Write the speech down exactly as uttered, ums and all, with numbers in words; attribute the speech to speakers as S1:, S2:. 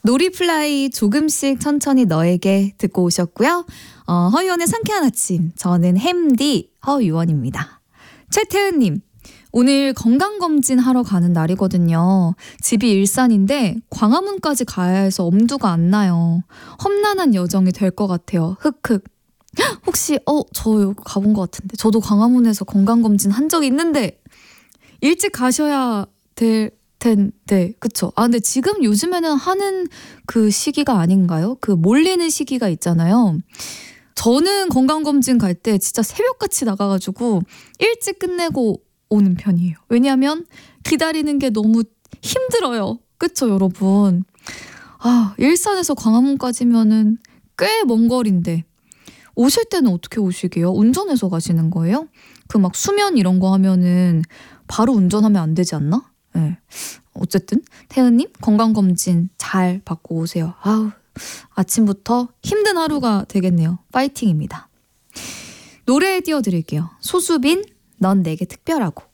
S1: 놀이플라이 조금씩 천천히 너에게 듣고 오셨고요. 어, 허유원의 상쾌한 아침, 저는 햄디 허유원입니다. 최태은님, 오늘 건강검진 하러 가는 날이거든요. 집이 일산인데 광화문까지 가야 해서 엄두가 안 나요. 험난한 여정이 될 것 같아요. 흑흑. 혹시 어 저 여기 가본 것 같은데, 저도 광화문에서 건강검진 한 적이 있는데 일찍 가셔야 될 텐데, 그쵸? 아 근데 지금 요즘에는 하는 그 시기가 아닌가요? 그 몰리는 시기가 있잖아요. 저는 건강검진 갈 때 진짜 새벽같이 나가가지고 일찍 끝내고 오는 편이에요. 왜냐하면 기다리는 게 너무 힘들어요. 그쵸 여러분? 아 일산에서 광화문까지면은 꽤 먼 거리인데 오실 때는 어떻게 오시게요? 운전해서 가시는 거예요? 그 막 수면 이런 거 하면은 바로 운전하면 안 되지 않나? 네. 어쨌든 태은님 건강검진 잘 받고 오세요. 아우 아침부터 힘든 하루가 되겠네요. 파이팅입니다. 노래 띄워드릴게요. 소수빈 넌 내게 특별하고.